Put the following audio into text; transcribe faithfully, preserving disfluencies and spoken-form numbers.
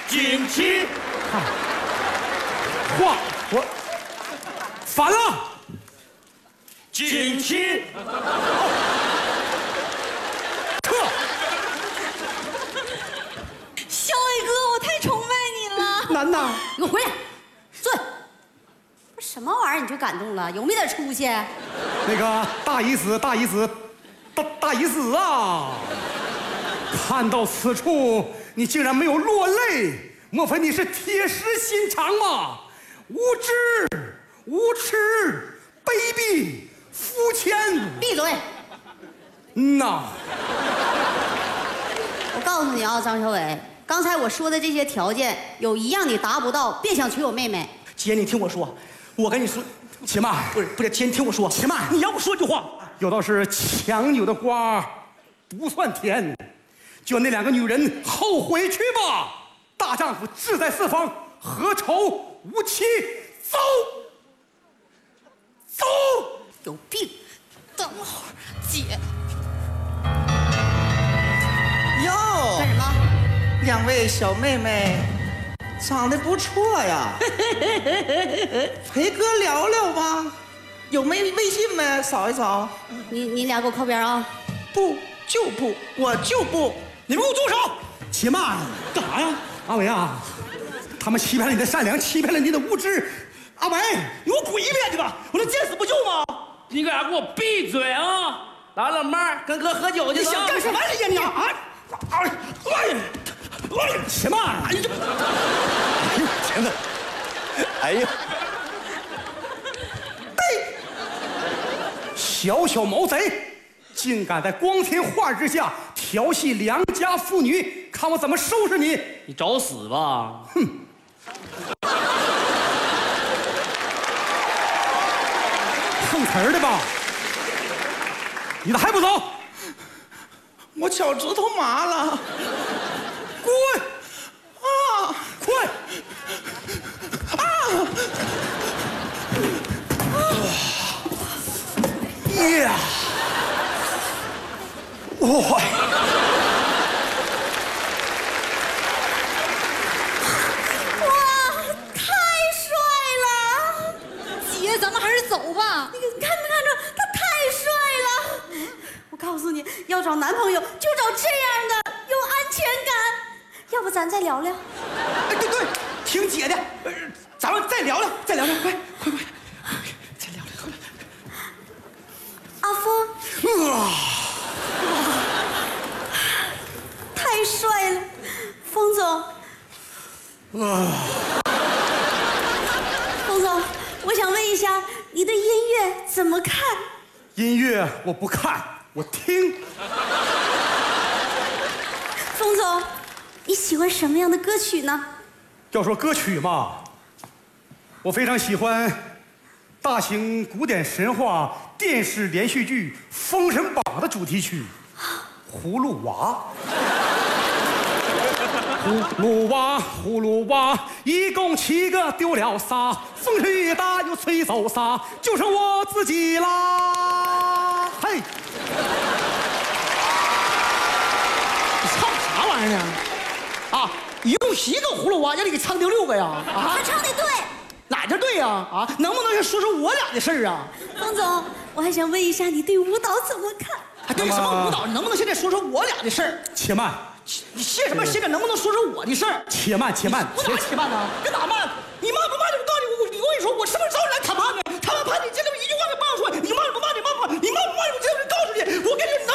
锦旗。 画我反了， 锦旗。 撤。 小伟哥，我太崇拜你了。 楠楠， 你给我回来，坐。不是什么玩意儿你就感动了？有没点出息？ 那个大姨子，大姨子，大大姨子啊！看到此处，你竟然没有落泪，莫非你是铁石心肠吗？无知、无耻、卑鄙、肤浅！ 闭嘴！ 嗯呐， 我告诉你啊，张小伟，刚才我说的这些条件，有一样你达不到，别想娶我妹妹。 姐，你听我说，我跟你说， 且慢， 不是不是，姐，你听我说， 且慢， 你要不说句话， 有道是强扭的瓜不算甜，就那两个女人后悔去吧。大丈夫志在四方，何愁无妻？走，走。 有病！等会儿，姐。 哟， 干什么？ 两位小妹妹，长得不错呀。陪哥聊聊吧，有没微信没？扫一扫。 你你俩给我靠边啊！ 不，就不，我就不。 你们给我住手！ 且慢， 干啥呀？ 阿伟啊，他们欺骗了你的善良，欺骗了你的无知。阿伟， 你给我滚一边去吧！我能见死不救吗？ 你给俺给我闭嘴啊！来了，妹儿，跟哥喝酒去。 你想干什么呀你啊？啊！哎呀！哎呀！ 且慢！哎呀！哎呦，天哪！哎呀！小小毛贼，竟敢在光天化日之下调戏良家妇女，看我怎么收拾你！ 你找死吧！ 哼！碰瓷儿的吧？你咋还不走？ 我脚趾头麻了。 滚！ 啊！ 快！ 啊！ 呀！哇！ 哇，太帅了！姐，咱们还是走吧。你你看没看着他太帅了？我告诉你，要找男朋友就找这样的，有安全感。要不咱再聊聊？ 哎，对对，听姐的，呃咱们再聊聊，再聊聊，快快快，再聊聊。 阿峰， 啊！ 太帅了，冯总。 啊！ 冯总，我想问一下，你对音乐怎么看？ 音乐我不看，我听。 冯总，你喜欢什么样的歌曲呢？ 要说歌曲嘛，我非常喜欢大型古典神话电视连续剧《封神榜》的主题曲《葫芦娃》。葫芦娃，葫芦娃，一共七个丢了仨，风吹雨打又吹走仨，就剩我自己啦！嘿， 你唱啥玩意儿呢？啊，一共七个葫芦娃，让你给唱丢六个呀？啊， 他唱的对。 哪就对呀？啊，能不能先说说我俩的事儿啊？ 冯总，我还想问一下，你对舞蹈怎么看？ 还对什么舞蹈？能不能现在说说我俩的事儿？ 且慢， 你谢什么谢着？能不能说说我的事儿？ 且慢，且慢， 我哪且慢呢？别打慢！